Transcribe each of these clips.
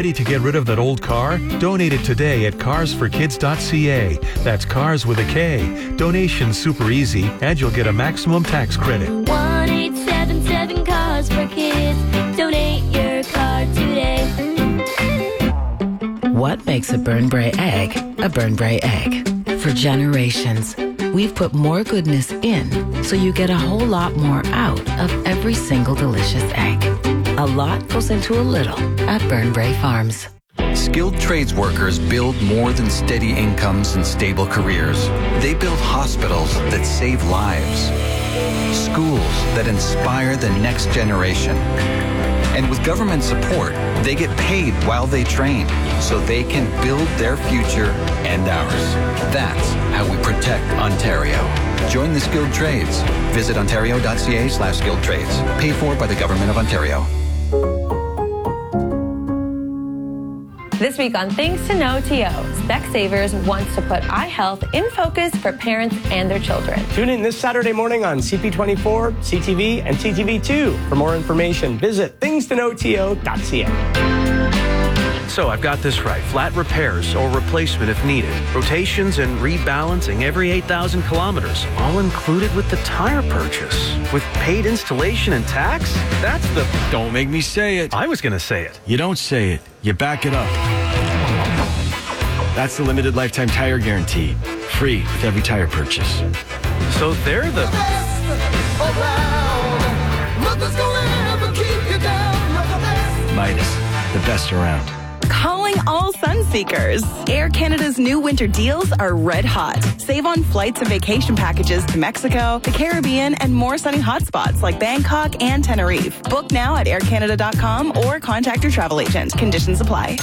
Ready to get rid of that old car? Donate it today at carsforkids.ca. That's cars with a K. Donation's super easy, and you'll get a maximum tax credit. 1-877 Cars for Kids. Donate your car today. What makes a Burnbrae egg a Burnbrae egg? For generations, we've put more goodness in so you get a whole lot more out of every single delicious egg. A lot goes into a little at Burnbrae Farms. Skilled trades workers build more than steady incomes and stable careers. They build hospitals that save lives, schools that inspire the next generation. And with government support, they get paid while they train so they can build their future and ours. That's how we protect Ontario. Join the skilled trades. Visit ontario.ca/skilled trades. Paid for by the Government of Ontario. This week on Things to Know TO, Specsavers wants to put eye health in focus for parents and their children. Tune in this Saturday morning on CP24, CTV, and CTV2. For more information, visit thingstoknowto.ca. So I've got this right. Flat repairs or replacement if needed. Rotations and rebalancing every 8,000 kilometers. All included with the tire purchase. With paid installation and tax? That's the... Don't make me say it. I was going to say it. You don't say it. You back it up. That's the limited lifetime tire guarantee. Free with every tire purchase. So they're the... Midas, the best around. Calling all sun seekers. Air Canada's new winter deals are red hot. Save on flights and vacation packages to Mexico, the Caribbean, and more sunny hotspots like Bangkok and Tenerife. Book now at aircanada.com or contact your travel agent. Conditions apply.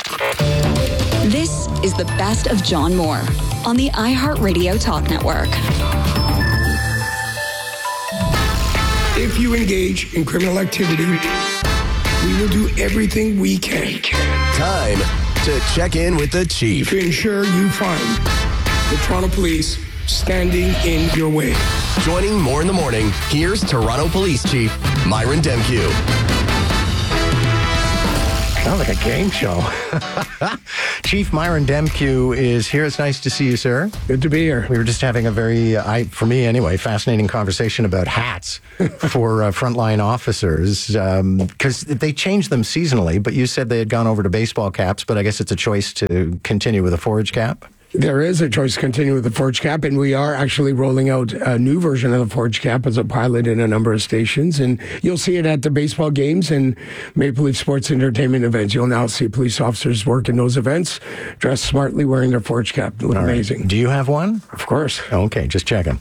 This is the best of John Moore on the iHeartRadio Talk Network. If you engage in criminal activity, we will do everything we can. Time to check in with the chief. To ensure you find the Toronto Police standing in your way. Joining More in the Morning, here's Toronto Police Chief Myron Demkiw. Sounds like a game show. Chief Myron Demkiw is here. It's nice to see you, sir. Good to be here. We were just having a very, for me anyway, fascinating conversation about hats for frontline officers, because they change them seasonally, but you said they had gone over to baseball caps, but I guess it's a choice to continue with a forage cap? There is a choice to continue with the forage cap, and we are actually rolling out a new version of the forage cap as a pilot in a number of stations. And you'll see it at the baseball games and Maple Leaf Sports Entertainment events. You'll now see police officers work in those events, dressed smartly, wearing their forage cap. Look amazing. Right. Do you have one? Of course. Okay, just checking.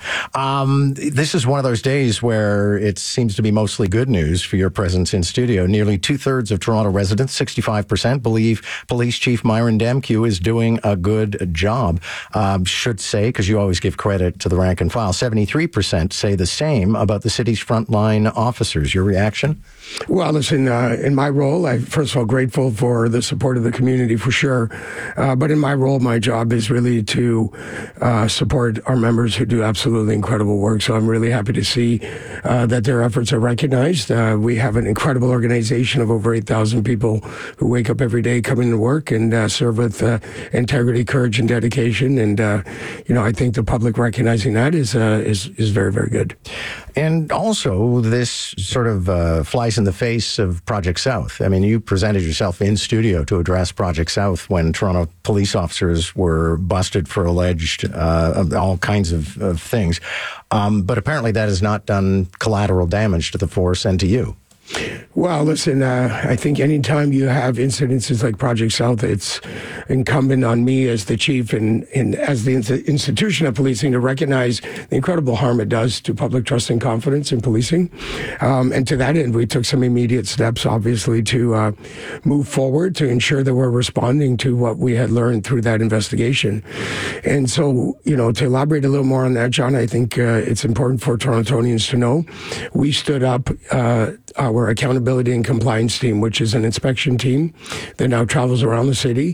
This is one of those days where it seems to be mostly good news for your presence in studio. Nearly 2/3 of Toronto residents, 65%, believe Police Chief Myron Demkiw is doing a good job. Should say, because you always give credit to the rank and file, 73% say the same about the city's frontline officers. Your reaction? Well, listen, in my role, I'm first of all grateful for the support of the community for sure. But in my role, my job is really to support our members who do absolutely incredible work. So I'm really happy to see that their efforts are recognized. We have an incredible organization of over 8,000 people who wake up every day, come into work, and serve with integrity, courage, and dedication. And I think the public recognizing that is very, very good. And also, this sort of flies in the face of Project South. I mean, you presented yourself in studio to address Project South when Toronto police officers were busted for alleged all kinds of things. But apparently that has not done collateral damage to the force and to you. Well, listen, I think anytime you have incidences like Project South, it's incumbent on me as the chief and as the institution of policing to recognize the incredible harm it does to public trust and confidence in policing. And to that end, we took some immediate steps, obviously, to move forward to ensure that we're responding to what we had learned through that investigation. And so, to elaborate a little more on that, John, I think it's important for Torontonians to know we stood up our accountability and compliance team, which is an inspection team that now travels around the city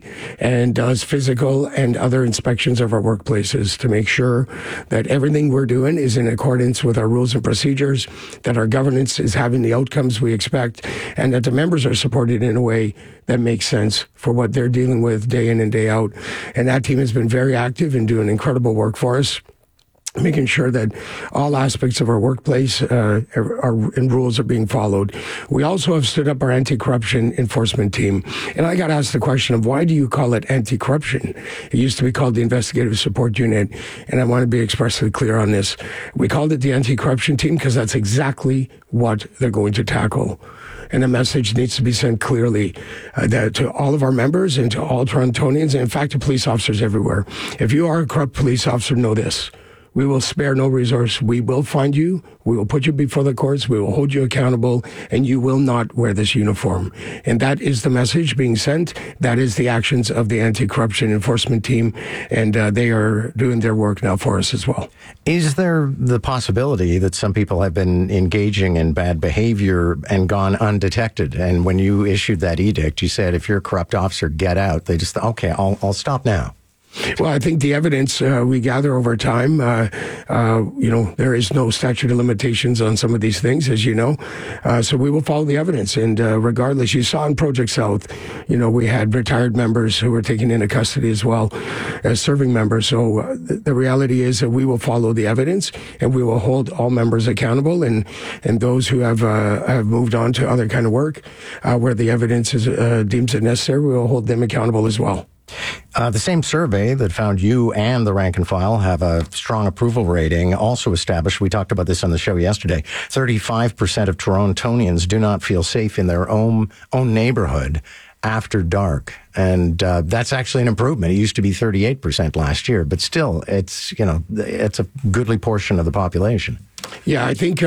and does physical and other inspections of our workplaces to make sure that everything we're doing is in accordance with our rules and procedures, that our governance is having the outcomes we expect, and that the members are supported in a way that makes sense for what they're dealing with day in and day out. And that team has been very active and doing incredible work for us, making sure that all aspects of our workplace and rules are being followed. We also have stood up our anti-corruption enforcement team. And I got asked the question of, why do you call it anti-corruption? It used to be called the Investigative Support Unit. And I want to be expressly clear on this. We called it the anti-corruption team because that's exactly what they're going to tackle. And the message needs to be sent clearly that to all of our members and to all Torontonians, and in fact to police officers everywhere. If you are a corrupt police officer, know this. We will spare no resource. We will find you. We will put you before the courts. We will hold you accountable, and you will not wear this uniform. And that is the message being sent. That is the actions of the anti-corruption enforcement team, and they are doing their work now for us as well. Is there the possibility that some people have been engaging in bad behavior and gone undetected? And when you issued that edict, you said, if you're a corrupt officer, get out. They just thought, okay, I'll stop now. Well, I think the evidence we gather over time, there is no statute of limitations on some of these things, as you know. So we will follow the evidence. And regardless, you saw in Project South, we had retired members who were taken into custody as well as serving members. So the reality is that we will follow the evidence, and we will hold all members accountable. And those who have moved on to other kind of work where the evidence deems it necessary, we will hold them accountable as well. The same survey that found you and the rank and file have a strong approval rating also established, we talked about this on the show yesterday, 35% of Torontonians do not feel safe in their own neighborhood after dark. And that's actually an improvement. It used to be 38% last year, but still, it's a goodly portion of the population. Yeah, I think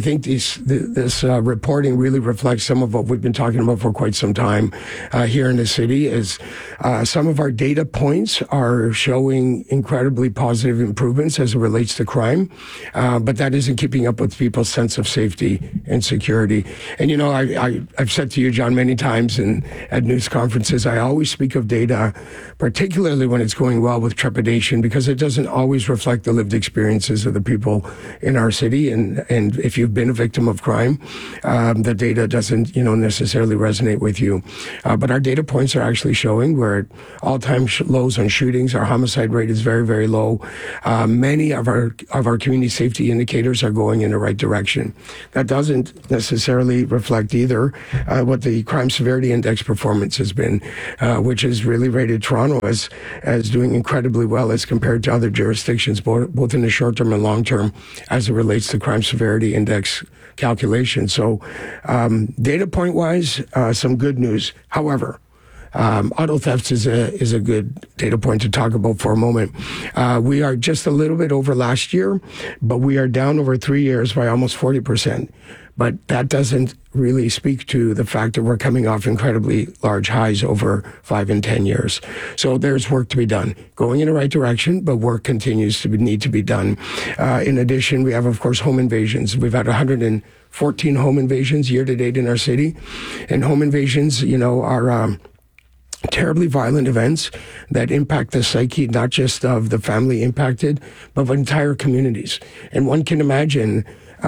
this reporting really reflects some of what we've been talking about for quite some time here in the city. Is some of our data points are showing incredibly positive improvements as it relates to crime, but that isn't keeping up with people's sense of safety and security. And I've said to you, John, many times at news conferences, I always speak of data, particularly when it's going well, with trepidation, because it doesn't always reflect the lived experiences of the people in our city. And if you've been a victim of crime, the data doesn't, necessarily resonate with you. But our data points are actually showing we're at all-time lows on shootings. Our homicide rate is very, very low. Many of our community safety indicators are going in the right direction. That doesn't necessarily reflect either what the crime severity index performance has been, which has really rated Toronto as doing incredibly well as compared to other jurisdictions, both in the short term and long term, as it relates to crime severity index calculation. So data point wise, some good news. However, auto thefts is a good data point to talk about for a moment. We are just a little bit over last year, but we are down over 3 years by almost 40%. But that doesn't really speak to the fact that we're coming off incredibly large highs over 5 and 10 years. So there's work to be done. Going in the right direction, but work continues to need to be done. In addition, we have, of course, home invasions. We've had 114 home invasions year to date in our city. And home invasions, are terribly violent events that impact the psyche, not just of the family impacted, but of entire communities. And one can imagine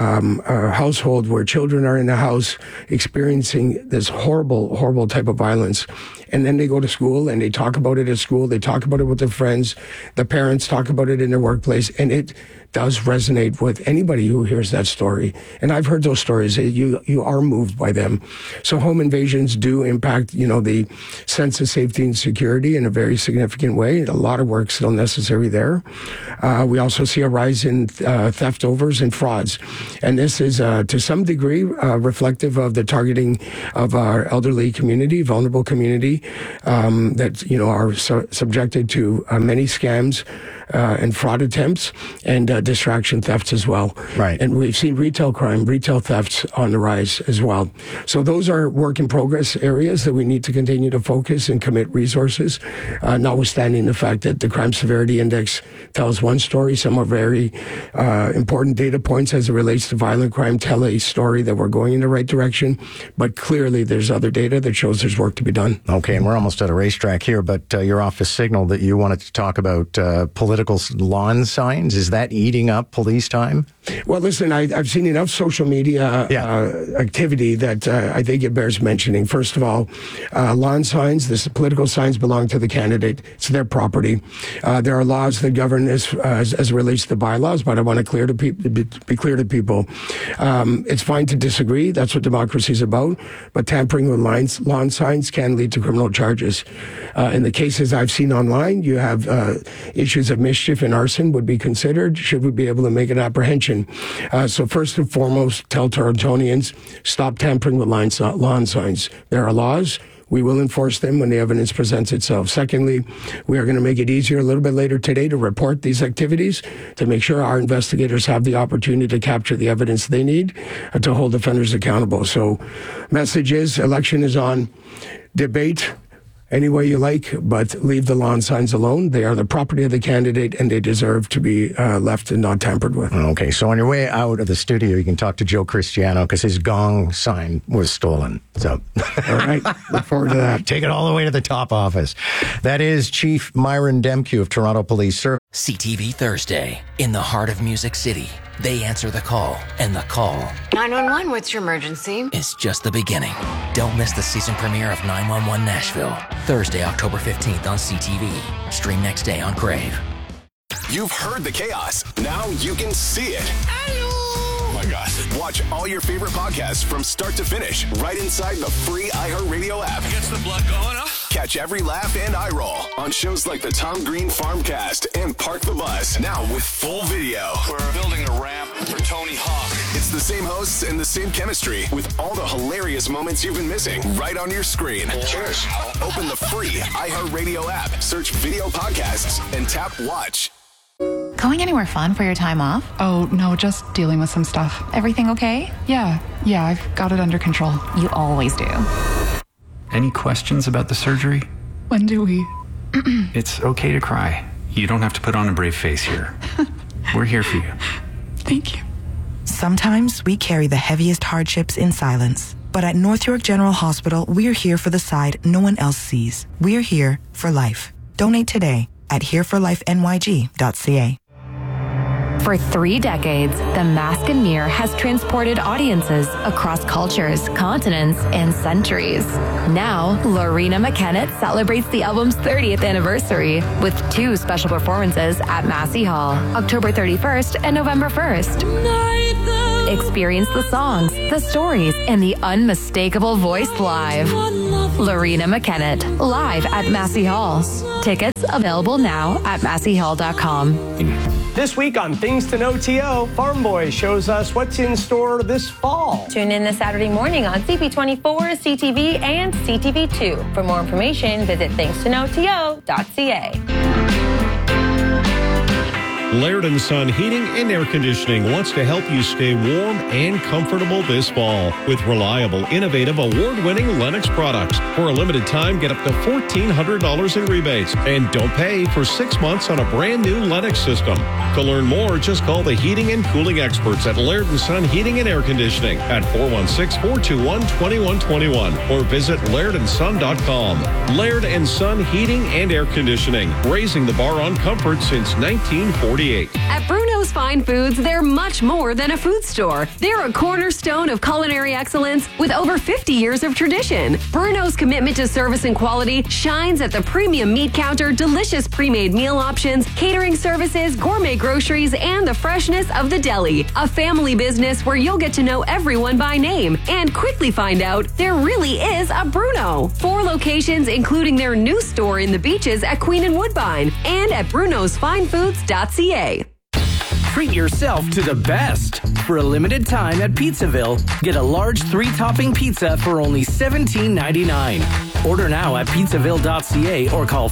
a household where children are in the house experiencing this horrible, horrible type of violence. And then they go to school and they talk about it at school. They talk about it with their friends. The parents talk about it in their workplace. And it does resonate with anybody who hears that story. And I've heard those stories. You are moved by them. So home invasions do impact, the sense of safety and security in a very significant way. A lot of work still necessary there. We also see a rise in theft overs and frauds. And this is, to some degree, reflective of the targeting of our elderly community, vulnerable community, that, are subjected to many scams and fraud attempts and distraction thefts as well. Right. And we've seen retail crime, retail thefts on the rise as well. So those are work in progress areas that we need to continue to focus and commit resources, notwithstanding the fact that the Crime Severity Index tells one story. Some are very important data points as it relates to violent crime tell a story that we're going in the right direction, but clearly there's other data that shows there's work to be done. Okay, and we're almost at a racetrack here, but your office signaled that you wanted to talk about political lawn signs. Is that eating up police time? Well, listen, I've seen enough social media activity that I think it bears mentioning. First of all, lawn signs, this political signs belong to the candidate. It's their property. There are laws that govern this as it relates to bylaws, but I want to be clear to people. It's fine to disagree. That's what democracy is about. But tampering with lawn signs can lead to criminal charges. In the cases I've seen online, you have issues of mischief and arson would be considered. Should we be able to make an apprehension? So first and foremost, tell Torontonians, stop tampering with lawn signs. There are laws. We will enforce them when the evidence presents itself. Secondly, we are going to make it easier a little bit later today to report these activities to make sure our investigators have the opportunity to capture the evidence they need to hold offenders accountable. So message is, election is on. Debate any way you like, but leave the lawn signs alone. They are the property of the candidate, and they deserve to be left and not tampered with. Okay, so on your way out of the studio, you can talk to Joe Cristiano because his gong sign was stolen. So, all right, look forward to that. Take it all the way to the top office. That is Chief Myron Demke of Toronto Police Service. CTV Thursday, in the heart of Music City. They answer the call, and the call 911, what's your emergency? is just the beginning. Don't miss the season premiere of 911 Nashville, Thursday, October 15th on CTV. Stream next day on Crave. You've heard the chaos. Now you can see it. Oh my God. Watch all your favorite podcasts from start to finish right inside the free iHeartRadio app. Gets the blood going up. Catch every laugh and eye roll on shows like the Tom Green Farmcast and Park the Bus. Now with full video. We're building a ramp for Tony Hawk. It's the same hosts and the same chemistry with all the hilarious moments you've been missing right on your screen. Cheers. Open the free iHeartRadio app, search video podcasts, and tap watch. Going anywhere fun for your time off? Oh, no, just dealing with some stuff. Everything okay? Yeah, I've got it under control. You always do. Any questions about the surgery? When do we? It's okay to cry. You don't have to put on a brave face here. We're here for you. Thank you. Sometimes we carry the heaviest hardships in silence. But at North York General Hospital, we're here for the side no one else sees. We're here for life. Donate today at hereforlifenyg.ca. For 3 decades, The Mask and Mirror has transported audiences across cultures, continents, and centuries. Now, Lorena McKennett celebrates the album's 30th anniversary with 2 special performances at Massey Hall, October 31st and November 1st. Experience the songs, the stories, and the unmistakable voice live. Lorena McKennett, live at Massey Hall. Tickets available now at masseyhall.com. This week on Things to Know TO, Farm Boy shows us what's in store this fall. Tune in this Saturday morning on CP24, CTV, and CTV2. For more information, visit thingstoknowto.ca. Laird & Son Heating and Air Conditioning wants to help you stay warm and comfortable this fall with reliable, innovative, award-winning Lennox products. For a limited time, get up to $1,400 in rebates and don't pay for 6 months on a brand new Lennox system. To learn more, just call the heating and cooling experts at Laird & Son Heating and Air Conditioning at 416-421-2121 or visit lairdandson.com. Laird & Son Heating and Air Conditioning, raising the bar on comfort since 1948. At Bruno's Fine Foods, they're much more than a food store. They're a cornerstone of culinary excellence with over 50 years of tradition. Bruno's commitment to service and quality shines at the premium meat counter, delicious pre-made meal options, catering services, gourmet groceries, and the freshness of the deli. A family business where you'll get to know everyone by name and quickly find out there really is a Bruno. 4 locations, including their new store in the Beaches at Queen and Woodbine and at brunosfinefoods.ca. treat yourself to the best. For a limited time at Pizzaville, get a large 3-topping pizza for only $17.99. Order now at pizzaville.ca or call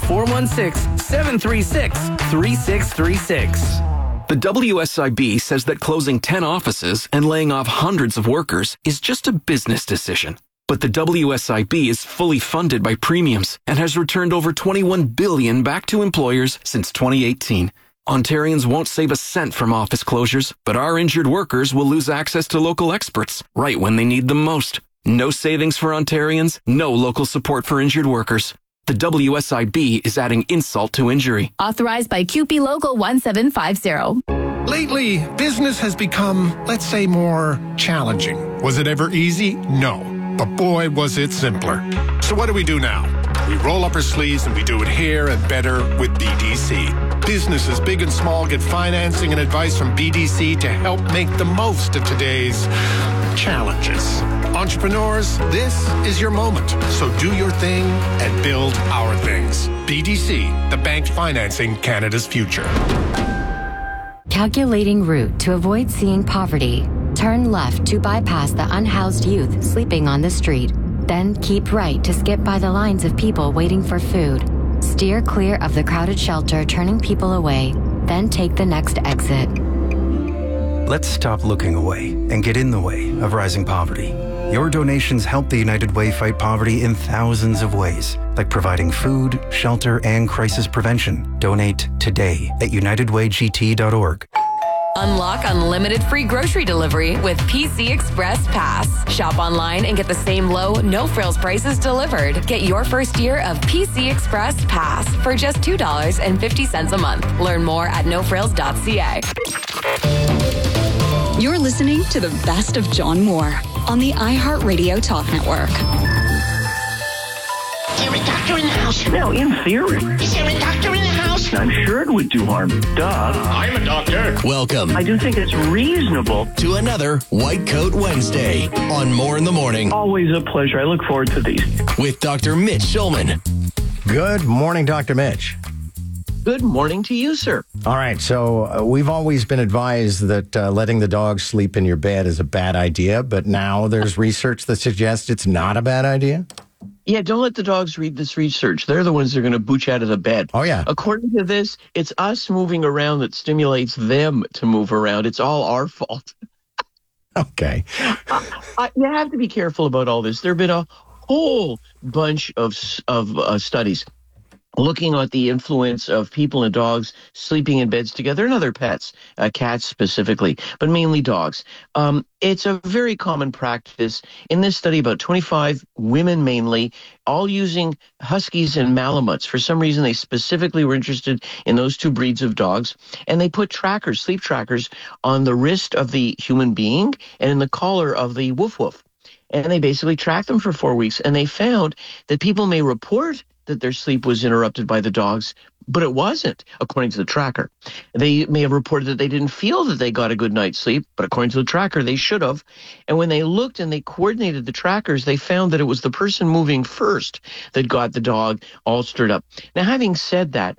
416-736-3636. The WSIB says that closing 10 offices and laying off hundreds of workers is just a business decision. But the WSIB is fully funded by premiums and has returned over $21 billion back to employers since 2018. Ontarians won't save a cent from office closures, but our injured workers will lose access to local experts right when they need them most. No savings for Ontarians, no local support for injured workers. The WSIB is adding insult to injury. Authorized by QP Local 1750. Lately, business has become, let's say, more challenging. Was it ever easy? No. But boy, was it simpler. So what do we do now? We roll up our sleeves and we do it here and better with BDC. Businesses big and small get financing and advice from BDC to help make the most of today's challenges. Entrepreneurs, this is your moment. So do your thing and build our things. BDC, the bank financing Canada's future. Calculating route to avoid seeing poverty. Turn left to bypass the unhoused youth sleeping on the street. Then keep right to skip by the lines of people waiting for food. Steer clear of the crowded shelter turning people away. Then take the next exit. Let's stop looking away and get in the way of rising poverty. Your donations help the United Way fight poverty in thousands of ways, like providing food, shelter, and crisis prevention. Donate today at unitedwaygt.org. Unlock unlimited free grocery delivery with PC Express Pass. Shop online and get the same low, no-frills prices delivered. Get your first year of PC Express Pass for just $2.50 a month. Learn more at nofrills.ca. You're listening to the best of John Moore on the iHeartRadio Talk Network. Is there a doctor in the house? No, in theory. Is there a doctor in the house? I'm sure it would do harm. Duh. I'm a doctor. Welcome. I do think it's reasonable. To another White Coat Wednesday on More in the Morning. Always a pleasure. I look forward to these. With Dr. Mitch Schulman. Good morning, Dr. Mitch. Good morning to you, sir. All right, so we've always been advised that letting the dog sleep in your bed is a bad idea, but now there's research that suggests it's not a bad idea? Yeah, don't let the dogs read this research. They're the ones that are going to boot you out of the bed. Oh, yeah. According to this, it's us moving around that stimulates them to move around. It's all our fault. Okay. You have to be careful about all this. There have been a whole bunch of studies looking at the influence of people and dogs sleeping in beds together and other pets, cats specifically, but mainly dogs. It's a very common practice. In this study, about 25 women mainly, all using Huskies and Malamuts. For some reason, they specifically were interested in those two breeds of dogs. And they put trackers, sleep trackers, on the wrist of the human being and in the collar of the woof woof. And they basically tracked them for 4 weeks. And they found that people may report that their sleep was interrupted by the dogs, but it wasn't, according to the tracker. They may have reported that they didn't feel that they got a good night's sleep, but according to the tracker, they should have. And when they looked and they coordinated the trackers, they found that it was the person moving first that got the dog all stirred up. Now, having said that,